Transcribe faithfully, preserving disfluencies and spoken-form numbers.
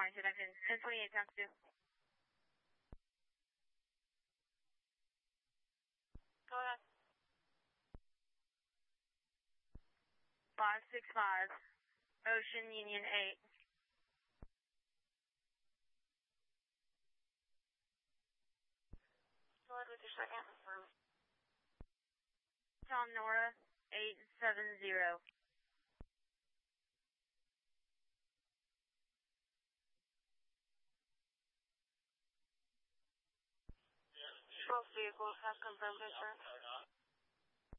Washington, ten twenty-eight, Tax two. Go ahead. five six five, Ocean Union eight. Go ahead with your second. Tom Nora, eight seven zero. Both vehicles have confirmed insurance.